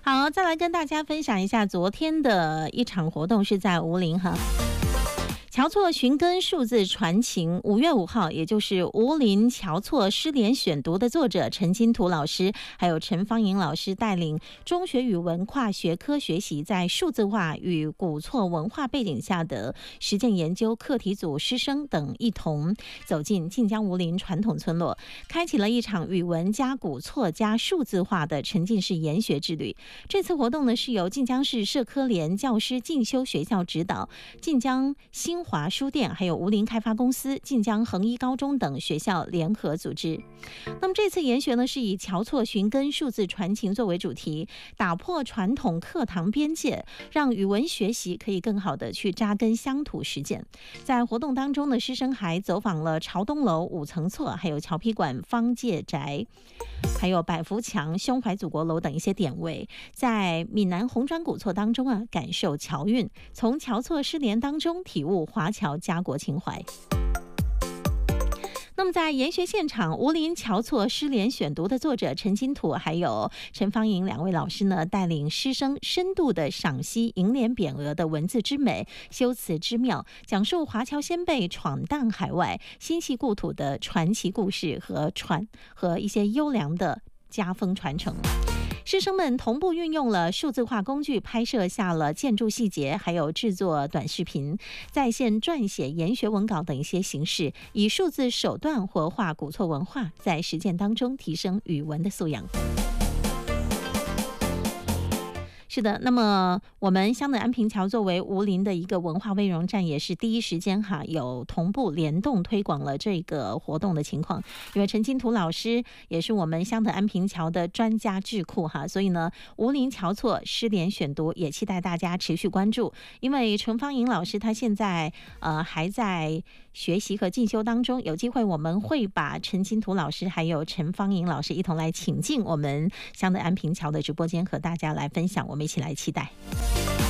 好，再来跟大家分享一下昨天的一场活动，是在武陵哈。樵错寻根数字传情，5月5号，也就是武陵樵错诗联选读的作者陈金图老师，还有陈芳莹老师带领中学语文跨学科学习，在数字化与古错文化背景下的实践研究课题组师生等一同走进晋江武陵传统村落，开启了一场语文加古错加数字化的沉浸式研学之旅。这次活动呢，是由晋江市社科联教师进修学校指导，晋江新华书店还有武陵开发公司、晋江恒一高中等学校联合组织。那么这次研学呢，是以樵错寻根数字传情作为主题，打破传统课堂边界，让语文学习可以更好的去扎根乡土实践。在活动当中呢，师生还走访了朝东楼、五层错，还有侨坯馆、方介宅，还有百福墙、胸怀祖国楼等一些点位，在闽南红砖古错当中啊，感受侨韵，从樵错诗联当中体悟华侨家国情怀。那么在研学现场，武陵樵错诗联选读的作者陈金图还有陈芳莹两位老师呢，带领师生深度的赏析楹联匾额的文字之美、修辞之妙，讲述华侨先辈闯荡海外、心系故土的传奇故事和一些优良的家风传承。师生们同步运用了数字化工具，拍摄下了建筑细节，还有制作短视频、在线撰写研学文稿等一些形式，以数字手段活化古错文化，在实践当中提升语文的素养。是的，那么我们香的安平桥作为武陵的一个文化微容站，也是第一时间有同步联动推广了这个活动的情况。因为陈金图老师也是我们香的安平桥的专家智库所以呢，武陵樵错诗联选读也期待大家持续关注。因为陈芳莹老师他现在还在学习和进修当中，有机会我们会把陈金图老师还有陈芳莹老师一同来请进我们香的安平桥的直播间，和大家来分享，我们一起来期待。